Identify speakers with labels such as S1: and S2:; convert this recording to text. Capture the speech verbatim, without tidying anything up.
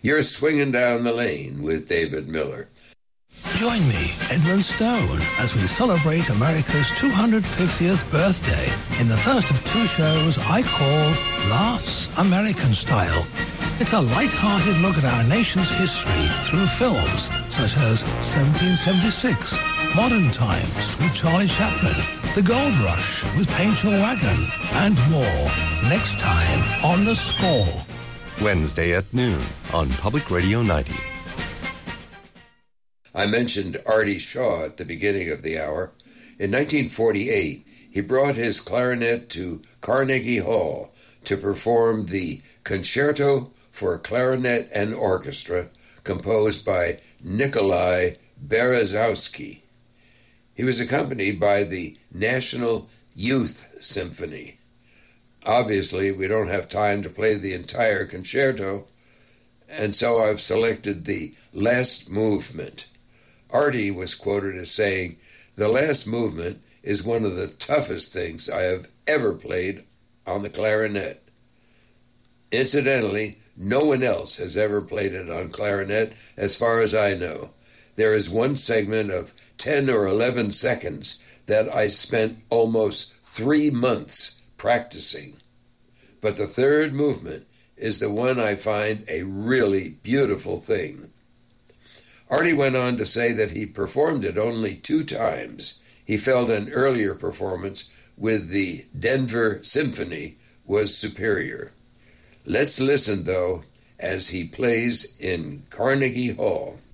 S1: You're Swinging Down the Lane with David Miller.
S2: Join me, Edmund Stone, as we celebrate America's two hundred fiftieth birthday in the first of two shows I call Laughs American Style. It's a light-hearted look at our nation's history through films such as seventeen seventy-six, Modern Times with Charlie Chaplin, The Gold Rush with Paint Your Wagon, and more. Next time on The Score.
S3: Wednesday at noon on Public Radio ninety.
S1: I mentioned Artie Shaw at the beginning of the hour. In nineteen forty-eight, he brought his clarinet to Carnegie Hall to perform the Concerto for Clarinet and Orchestra, composed by Nikolai Berezowski. He was accompanied by the National Youth Symphony. Obviously, we don't have time to play the entire concerto, and so I've selected the last movement. Artie was quoted as saying, "The last movement is one of the toughest things I have ever played on the clarinet." Incidentally, no one else has ever played it on clarinet, as far as I know. There is one segment of ten or eleven seconds that I spent almost three months practicing. But the third movement is the one I find a really beautiful thing. Artie went on to say that he performed it only two times. He felt an earlier performance with the Denver Symphony was superior. Let's listen, though, as he plays in Carnegie Hall.